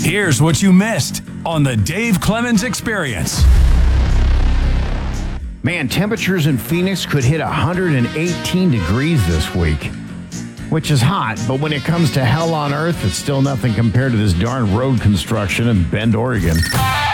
Here's what you missed on the Dave Clemens Experience. Man, temperatures in Phoenix could hit 118 degrees this week, which is hot, but when it comes to hell on earth, it's still nothing compared to this darn road construction in Bend, Oregon.